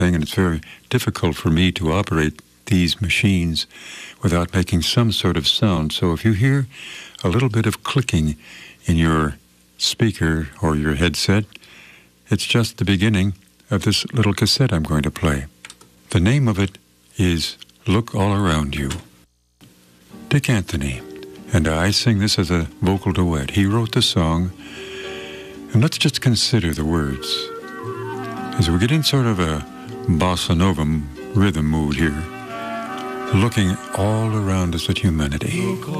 and it's very difficult for me to operate these machines without making some sort of sound. So if you hear a little bit of clicking in your speaker or your headset, it's just the beginning of this little cassette I'm going to play. The name of it is Look All Around You. Dick Anthony and I sing this as a vocal duet. He wrote the song, and let's just consider the words. As we get in sort of a bossa nova rhythm mood here, looking all around us at humanity.